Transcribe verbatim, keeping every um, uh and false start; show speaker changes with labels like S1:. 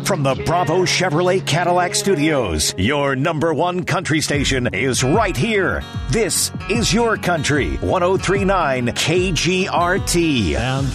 S1: From the Bravo Chevrolet Cadillac Studios, your number one country station is right here. This is your country, one oh three point nine K G R T.
S2: And